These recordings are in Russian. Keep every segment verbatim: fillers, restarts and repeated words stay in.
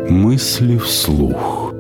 Мысли вслух.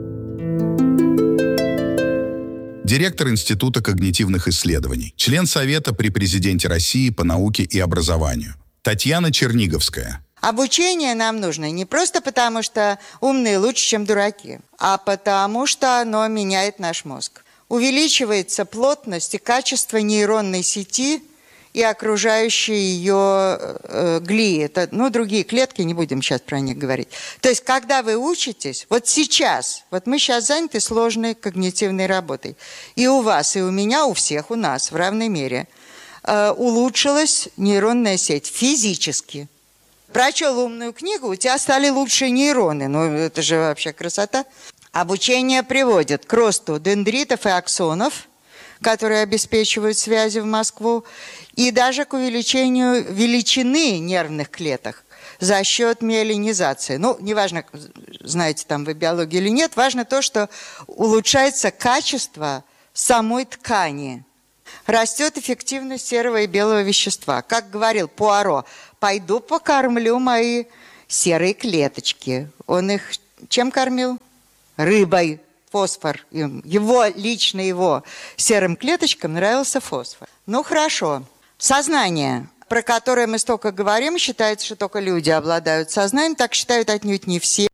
Директор Института когнитивных исследований, член Совета при Президенте России по науке и образованию Татьяна Черниговская. Обучение нам нужно не просто потому, что умные лучше, чем дураки, а потому, что оно меняет наш мозг. Увеличивается плотность и качество нейронной сети и окружающей ее э, глии. Это, ну, другие клетки, не будем сейчас про них говорить. То есть, когда вы учитесь, вот сейчас, вот мы сейчас заняты сложной когнитивной работой. И у вас, и у меня, у всех, у нас в равной мере э, улучшилась нейронная сеть физически. Прочел умную книгу, у тебя стали лучшие нейроны. Ну, это же вообще красота. Обучение приводит к росту дендритов и аксонов, которые обеспечивают связи в Москву, и даже к увеличению величины нервных клеток за счет миелинизации. Ну, неважно, знаете там вы биологию или нет, важно то, что улучшается качество самой ткани. Растет эффективность серого и белого вещества. Как говорил Пуаро, пойду покормлю мои серые клеточки. Он их чем кормил? Рыбой. Фосфор. Его, лично его серым клеточкам нравился фосфор. Ну, хорошо. Сознание, про которое мы столько говорим, считается, что только люди обладают сознанием. Так считают отнюдь не все.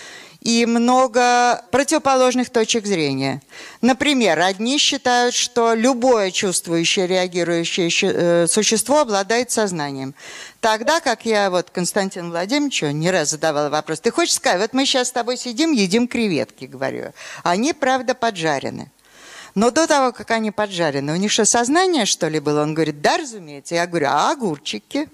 И много противоположных точек зрения. Например, одни считают, что любое чувствующее, реагирующее существо обладает сознанием. Тогда, как я вот Константину Владимировичу не раз задавала вопрос, ты хочешь сказать, вот мы сейчас с тобой сидим, едим креветки, говорю. Они, правда, поджарены. Но до того, как они поджарены, у них что, сознание, что ли, было? Он говорит, да, разумеется. Я говорю, а огурчики?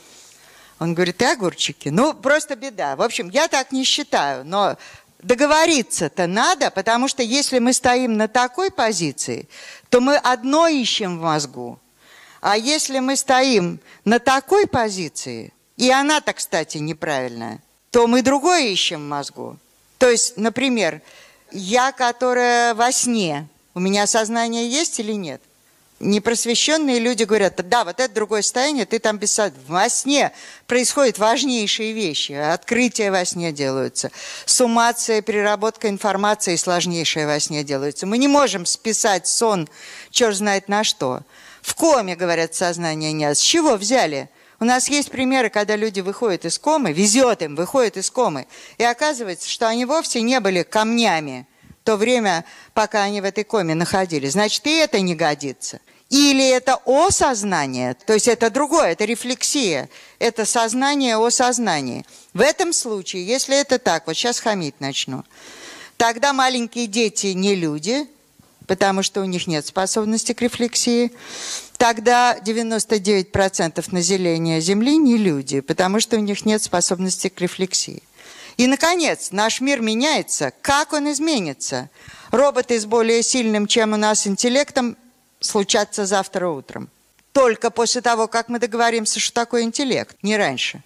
Он говорит, и огурчики. Ну, просто беда. В общем, я так не считаю, но договориться-то надо, потому что если мы стоим на такой позиции, то мы одно ищем в мозгу. А если мы стоим на такой позиции, и она-то, кстати, неправильная, то мы другое ищем в мозгу. То есть, например, я, которая во сне, у меня сознание есть или нет? Непросвещенные люди говорят, да, вот это другое состояние, ты там без сознания. Во сне происходят важнейшие вещи, открытия во сне делаются, суммация, переработка информации сложнейшая во сне делается. Мы не можем списать сон, черт знает на что. В коме, говорят, сознание нет. С чего взяли? У нас есть примеры, когда люди выходят из комы, везет им, выходят из комы, и оказывается, что они вовсе не были камнями в то время, пока они в этой коме находились. Значит, и это не годится. Или это осознание, то есть это другое, это рефлексия, это сознание о сознании. В этом случае, если это так, вот сейчас хамить начну, тогда маленькие дети не люди, потому что у них нет способности к рефлексии. Тогда девяносто девять процентов населения Земли не люди, потому что у них нет способности к рефлексии. И, наконец, наш мир меняется. Как он изменится? Роботы с более сильным, чем у нас, интеллектом случатся завтра утром. Только после того, как мы договоримся, что такое интеллект, не раньше.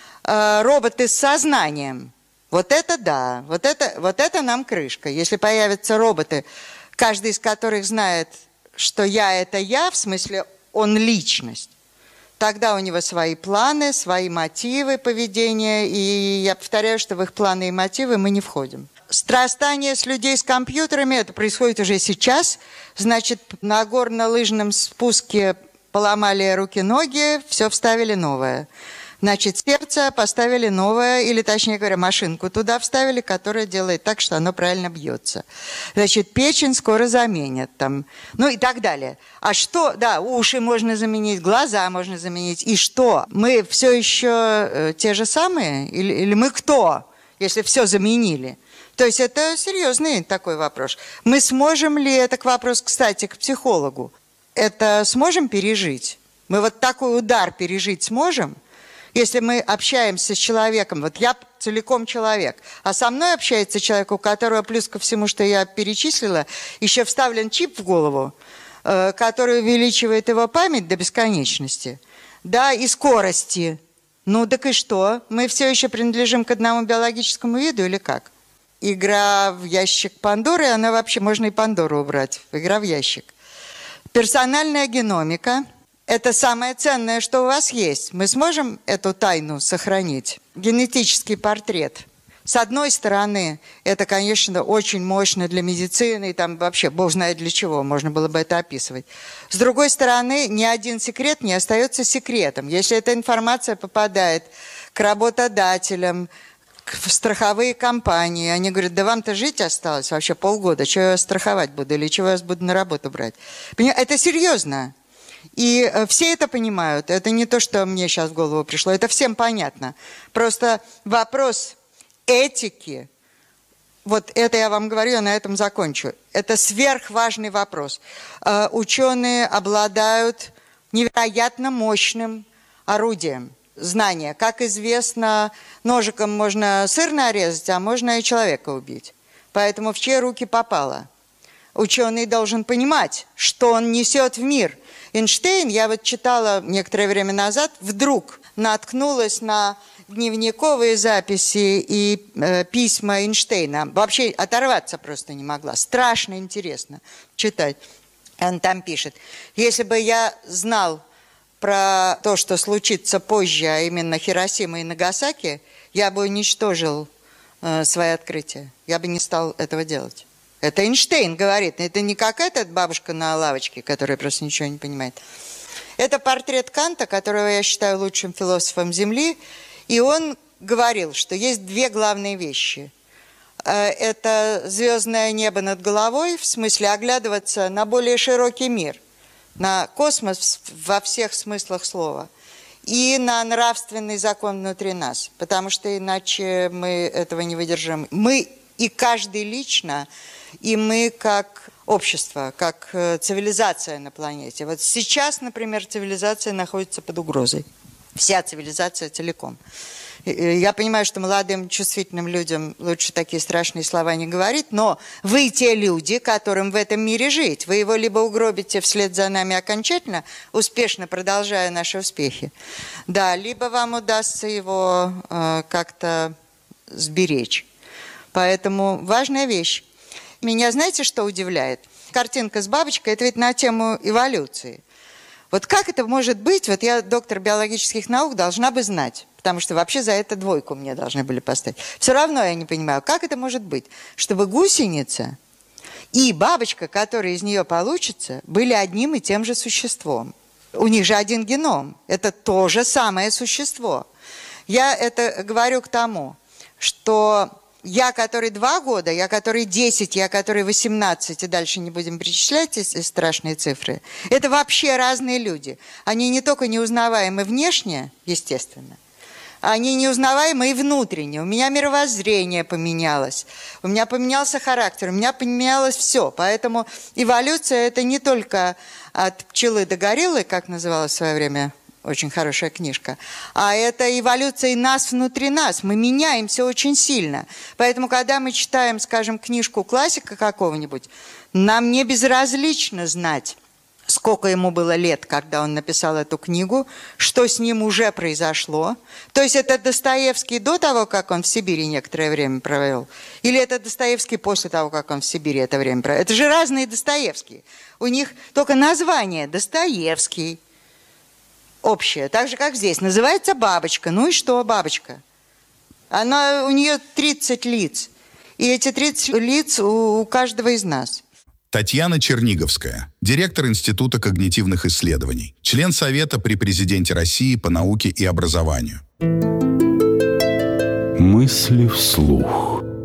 Роботы с сознанием. Вот это да, вот это, вот это нам крышка. Если появятся роботы, каждый из которых знает, что я – это я, в смысле он личность, тогда у него свои планы, свои мотивы поведения, и я повторяю, что в их планы и мотивы мы не входим. Срастание с людей с компьютерами, это происходит уже сейчас, значит, на горно-лыжном спуске поломали руки-ноги, все вставили новое. Значит, сердце поставили новое, или, точнее говоря, машинку туда вставили, которая делает так, что оно правильно бьется. Значит, печень скоро заменят, там, ну и так далее. А что? Да, уши можно заменить, глаза можно заменить. И что? Мы все еще э, те же самые? Или, или мы кто, если все заменили? То есть это серьезный такой вопрос. Мы сможем ли, это к вопросу, кстати, к психологу, это сможем пережить? Мы вот такой удар пережить сможем? Если мы общаемся с человеком, вот я целиком человек, а со мной общается человек, у которого плюс ко всему, что я перечислила, еще вставлен чип в голову, э, который увеличивает его память до бесконечности, да, и скорости. Ну так и что? Мы все еще принадлежим к одному биологическому виду или как? Игра в ящик Пандоры, она вообще, можно и Пандору убрать, игра в ящик. Персональная геномика – это самое ценное, что у вас есть. Мы сможем эту тайну сохранить? Генетический портрет С одной стороны, это, конечно, очень мощно для медицины, и там вообще бог знает для чего, можно было бы это описывать. С другой стороны, ни один секрет не остается секретом. Если эта информация попадает к работодателям, в страховые компании, они говорят, да вам-то жить осталось вообще полгода, что я вас страховать буду, или чего я вас буду на работу брать. Это серьезно. И все это понимают. Это не то, что мне сейчас в голову пришло, это всем понятно. Просто вопрос этики, вот это я вам говорю, я на этом закончу. Это сверхважный вопрос. Ученые обладают невероятно мощным орудием знания. Как известно, ножиком можно сыр нарезать, а можно и человека убить. Поэтому в чьи руки попало? Ученый должен понимать, что он несет в мир. Эйнштейн, я вот читала некоторое время назад, вдруг наткнулась на дневниковые записи и э, письма Эйнштейна. Вообще оторваться просто не могла. Страшно интересно читать. Он там пишет, если бы я знал про то, что случится позже, а именно Хиросима и Нагасаки, я бы уничтожил э, свои открытия. Я бы не стал этого делать. Это Эйнштейн говорит. Это не какая-то бабушка на лавочке, которая просто ничего не понимает. Это портрет Канта, которого я считаю лучшим философом Земли. И он говорил, что есть две главные вещи. Это звездное небо над головой, в смысле оглядываться на более широкий мир, на космос во всех смыслах слова, и на нравственный закон внутри нас, потому что иначе мы этого не выдержим. Мы и каждый лично, и мы как общество, как цивилизация на планете. Вот сейчас, например, цивилизация находится под угрозой. Вся цивилизация целиком. Я понимаю, что молодым, чувствительным людям лучше такие страшные слова не говорить, но вы те люди, которым в этом мире жить. Вы его либо угробите вслед за нами окончательно, успешно продолжая наши успехи, да, либо вам удастся его э, как-то сберечь. Поэтому важная вещь. Меня знаете, что удивляет? Картинка с бабочкой – это ведь на тему эволюции. Вот как это может быть? Вот я, доктор биологических наук, должна бы знать, потому что вообще за это двойку мне должны были поставить. Все равно я не понимаю, как это может быть, чтобы гусеница и бабочка, которая из нее получится, были одним и тем же существом. У них же один геном. Это то же самое существо. Я это говорю к тому, что я, который два года, я, который десять, я, который восемнадцать, и дальше не будем перечислять эти страшные цифры, это вообще разные люди. Они не только неузнаваемы внешне, естественно, они неузнаваемы и внутренне. У меня мировоззрение поменялось, у меня поменялся характер, у меня поменялось все. Поэтому эволюция – это не только от пчелы до гориллы, как называлась в свое время очень хорошая книжка, а это эволюция и нас внутри нас. Мы меняемся очень сильно. Поэтому, когда мы читаем, скажем, книжку классика какого-нибудь, нам не безразлично знать, сколько ему было лет, когда он написал эту книгу, что с ним уже произошло. То есть это Достоевский до того, как он в Сибири некоторое время провел? Или это Достоевский после того, как он в Сибири это время провел? Это же разные Достоевские. У них только название Достоевский общее, так же, как здесь. Называется бабочка. Ну и что бабочка? Она, у нее тридцать лиц. И эти тридцать лиц у, у каждого из нас. Татьяна Черниговская, директор Института когнитивных исследований, член Совета при Президенте России по науке и образованию. Мысли вслух.